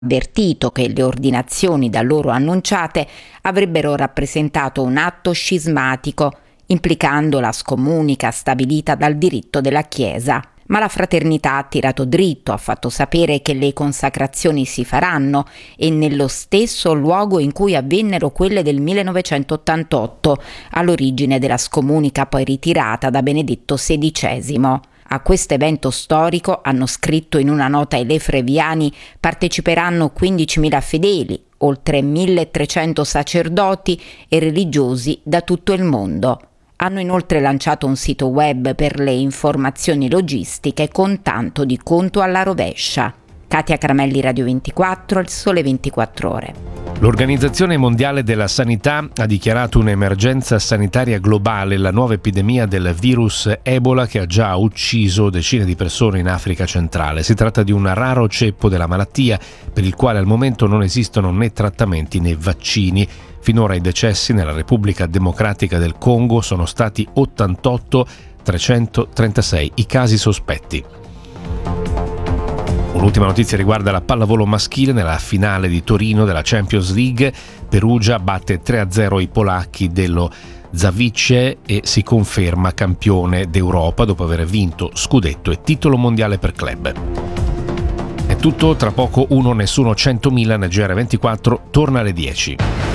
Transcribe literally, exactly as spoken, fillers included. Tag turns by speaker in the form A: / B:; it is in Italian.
A: avvertito che le ordinazioni da loro annunciate avrebbero rappresentato un atto scismatico, implicando la scomunica stabilita dal diritto della Chiesa. Ma la Fraternità ha tirato dritto, ha fatto sapere che le consacrazioni si faranno e nello stesso luogo in cui avvennero quelle del millenovecentottantotto, all'origine della scomunica poi ritirata da Benedetto sedicesimo. A questo evento storico, hanno scritto in una nota i lefreviani, parteciperanno quindicimila fedeli, oltre milletrecento sacerdoti e religiosi da tutto il mondo. Hanno inoltre lanciato un sito web per le informazioni logistiche con tanto di conto alla rovescia. Katia Caramelli, Radio ventiquattro, Il Sole ventiquattro Ore.
B: L'Organizzazione Mondiale della Sanità ha dichiarato un'emergenza sanitaria globale, la nuova epidemia del virus Ebola che ha già ucciso decine di persone in Africa centrale. Si tratta di un raro ceppo della malattia per il quale al momento non esistono né trattamenti né vaccini. Finora i decessi nella Repubblica Democratica del Congo sono stati ottantotto, trecentotrentasei i casi sospetti. Un'ultima notizia riguarda la pallavolo maschile. Nella finale di Torino della Champions League, Perugia batte tre a zero i polacchi dello Zawice e si conferma campione d'Europa dopo aver vinto scudetto e titolo mondiale per club. È tutto, tra poco uno nessuno centomila. Nel G R ventiquattro torna alle dieci.